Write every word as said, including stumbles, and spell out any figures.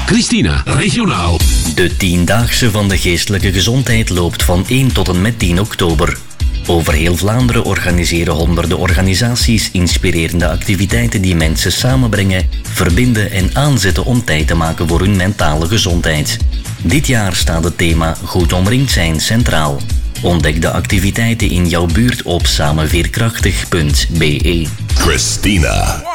Christina, regionaal. De tiendaagse van de geestelijke gezondheid loopt van één tot en met tien oktober. Over heel Vlaanderen organiseren honderden organisaties inspirerende activiteiten die mensen samenbrengen, verbinden en aanzetten om tijd te maken voor hun mentale gezondheid. Dit jaar staat het thema Goed omringd zijn centraal. Ontdek de activiteiten in jouw buurt op samenveerkrachtig punt be. Christina.